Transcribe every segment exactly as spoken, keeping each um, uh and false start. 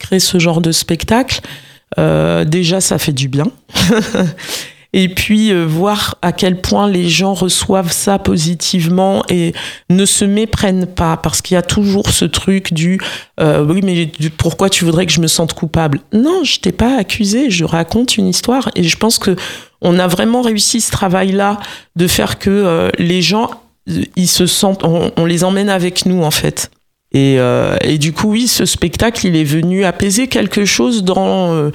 crée ce genre de spectacle, euh, déjà ça fait du bien. Et puis euh, voir à quel point les gens reçoivent ça positivement et ne se méprennent pas, parce qu'il y a toujours ce truc du euh, oui mais du, pourquoi tu voudrais que je me sente coupable ? Non, je t'ai pas accusé, je raconte une histoire, et je pense que on a vraiment réussi ce travail-là de faire que euh, les gens ils se sentent, on, on les emmène avec nous en fait. Et, euh, et du coup oui, ce spectacle il est venu apaiser quelque chose dans euh,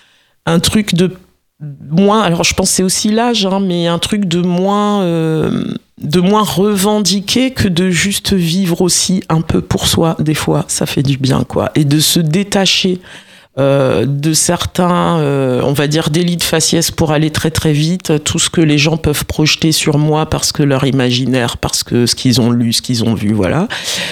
un truc de moins, alors je pense que c'est aussi l'âge, hein, mais un truc de moins, euh, de moins revendiqué que de juste vivre aussi un peu pour soi. Des fois, ça fait du bien, quoi. Et de se détacher euh, de certains, euh, on va dire, délits de faciès pour aller très très vite, tout ce que les gens peuvent projeter sur moi parce que leur imaginaire, parce que ce qu'ils ont lu, ce qu'ils ont vu, voilà.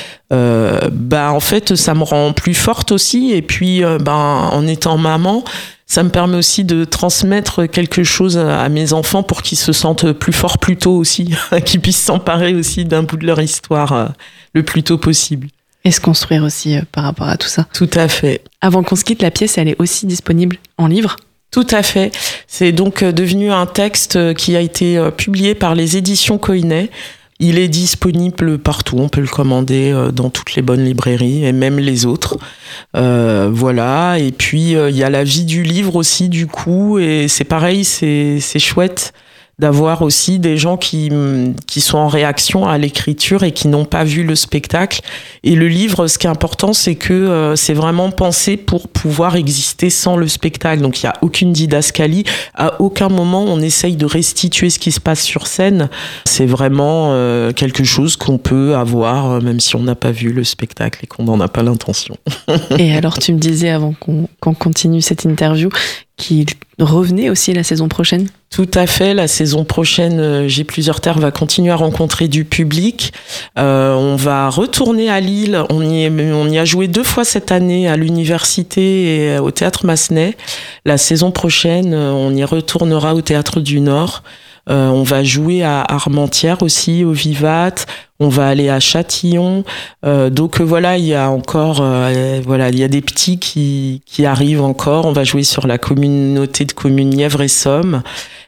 Euh, bah en fait, ça me rend plus forte aussi. Et puis, euh, ben, en étant maman, ça me permet aussi de transmettre quelque chose à mes enfants pour qu'ils se sentent plus forts plus tôt aussi, qu'ils puissent s'emparer aussi d'un bout de leur histoire euh, le plus tôt possible. Et se construire aussi euh, par rapport à tout ça. Tout à fait. Avant qu'on se quitte, la pièce, elle est aussi disponible en livre ? Tout à fait. C'est donc devenu un texte qui a été publié par les éditions Coinet. Il est disponible partout, on peut le commander dans toutes les bonnes librairies et même les autres. Euh, voilà, et puis il euh, y a la vie du livre aussi du coup, et c'est pareil, c'est, c'est chouette d'avoir aussi des gens qui, qui sont en réaction à l'écriture et qui n'ont pas vu le spectacle. Et le livre, ce qui est important, c'est que euh, c'est vraiment pensé pour pouvoir exister sans le spectacle. Donc il n'y a aucune didascalie. À aucun moment, on essaye de restituer ce qui se passe sur scène. C'est vraiment euh, quelque chose qu'on peut avoir, même si on n'a pas vu le spectacle et qu'on n'en a pas l'intention. Et alors, tu me disais, avant qu'on, qu'on continue cette interview, qu'il revenait aussi la saison prochaine ? Tout à fait, la saison prochaine, euh, J'ai plusieurs terres va continuer à rencontrer du public. Euh, on va retourner à Lille, on y, est, on y a joué deux fois cette année à l'université et au Théâtre Massenet. La saison prochaine, on y retournera au Théâtre du Nord. Euh, on va jouer à Armentières aussi, au Vivat. On va aller à Châtillon. Euh, donc euh, voilà, il y a encore, euh, voilà, il y a des petits qui qui arrivent encore. On va jouer sur la communauté de communes Nièvre et Somme.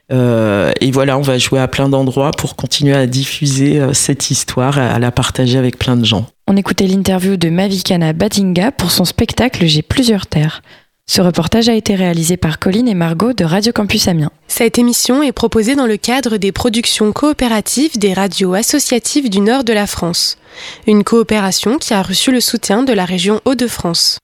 Euh, et voilà, on va jouer à plein d'endroits pour continuer à diffuser euh, cette histoire, à la partager avec plein de gens. On écoutait l'interview de Mavikana Badinga pour son spectacle J'ai plusieurs terres. Ce reportage a été réalisé par Colline et Margot de Radio Campus Amiens. Cette émission est proposée dans le cadre des productions coopératives des radios associatives du nord de la France. Une coopération qui a reçu le soutien de la région Hauts-de-France.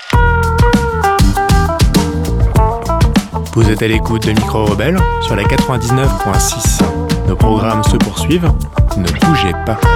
Vous êtes à l'écoute de Micro Rebelle sur la quatre-vingt-dix-neuf virgule six. Nos programmes se poursuivent. Ne bougez pas.